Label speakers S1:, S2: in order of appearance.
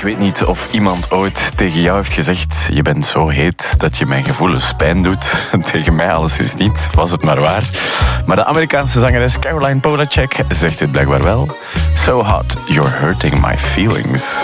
S1: weet niet of iemand ooit tegen jou heeft gezegd: je bent zo heet dat je mijn gevoelens pijn doet. Tegen mij alleszins niet, was het maar waar. Maar de Amerikaanse zangeres Caroline Polachek zegt dit blijkbaar wel. So hot, you're hurting my feelings.